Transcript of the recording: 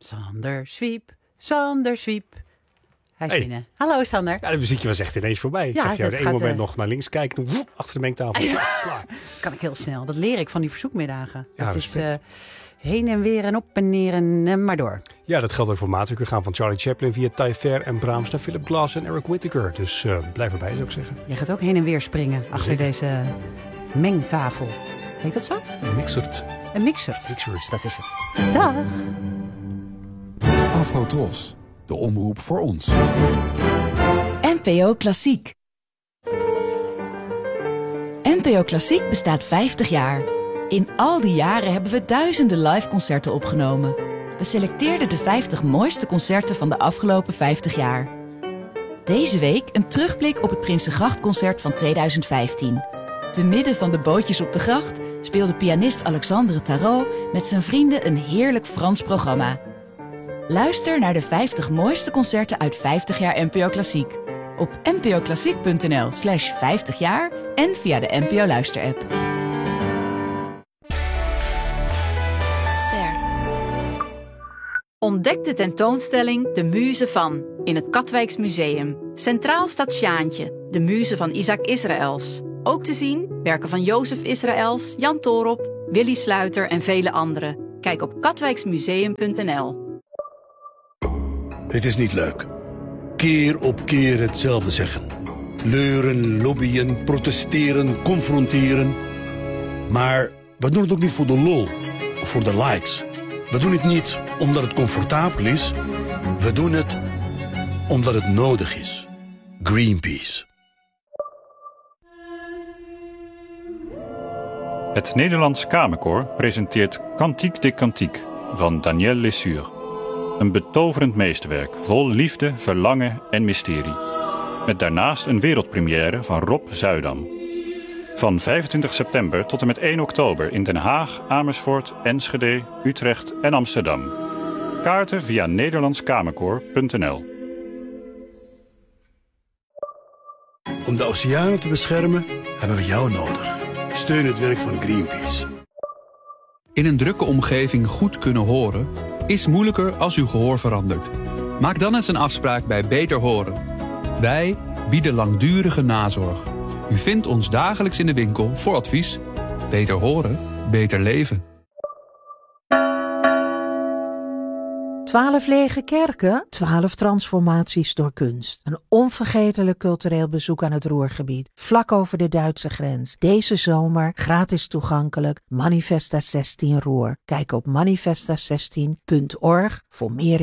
Sander Zwiep. Hij is binnen. Hallo Sander. Ja, de muziekje was echt ineens voorbij. Ik zag jou de ene moment nog naar links kijken. Woep, achter de mengtafel. Klaar. Kan ik heel snel. Dat leer ik van die verzoekmiddagen. Ja, dat is heen en weer en op en neer en maar door. Ja, dat geldt ook voor Matrix. We gaan van Charlie Chaplin via Ty Fair en Brahms naar Philip Glass en Eric Whitacre. Dus blijf erbij, zou ik zeggen. Je gaat ook heen en weer springen achter deze mengtafel. Heet dat zo? Een mixerd. Een mixerd. Dat is het. Dag. Afrotros, de omroep voor ons. NPO Klassiek. NPO Klassiek bestaat 50 jaar. In al die jaren hebben we duizenden liveconcerten opgenomen. We selecteerden de 50 mooiste concerten van de afgelopen 50 jaar. Deze week een terugblik op het Prinsengrachtconcert van 2015. Te midden van de bootjes op de gracht speelde pianist Alexandre Tarot met zijn vrienden een heerlijk Frans programma. Luister naar de 50 mooiste concerten uit 50 jaar NPO Klassiek. Op npoklassiek.nl/50 jaar en via de NPO Luisterapp. Ontdek de tentoonstelling De Muze van in het Katwijks Museum. Centraal staat Sjaantje, de muze van Isaac Israëls. Ook te zien werken van Jozef Israëls, Jan Toorop, Willy Sluiter en vele anderen. Kijk op katwijksmuseum.nl. Het is niet leuk. Keer op keer hetzelfde zeggen. Leuren, lobbyen, protesteren, confronteren. Maar we doen het ook niet voor de lol of voor de likes. We doen het niet omdat het comfortabel is. We doen het omdat het nodig is. Greenpeace. Het Nederlands Kamerkoor presenteert Cantique des Cantiques van Daniel Lesure. Een betoverend meesterwerk vol liefde, verlangen en mysterie. Met daarnaast een wereldpremière van Rob Zuidam. Van 25 september tot en met 1 oktober in Den Haag, Amersfoort, Enschede, Utrecht en Amsterdam. Kaarten via nederlandskamerkoor.nl. Om de oceanen te beschermen hebben we jou nodig. Steun het werk van Greenpeace. In een drukke omgeving goed kunnen horen is moeilijker als uw gehoor verandert. Maak dan eens een afspraak bij Beter Horen. Wij bieden langdurige nazorg. U vindt ons dagelijks in de winkel voor advies. Beter horen, beter leven. 12 lege kerken, 12 transformaties door kunst. Een onvergetelijk cultureel bezoek aan het Ruhrgebied, vlak over de Duitse grens. Deze zomer gratis toegankelijk, Manifesta 16 Ruhr. Kijk op manifesta16.org voor meer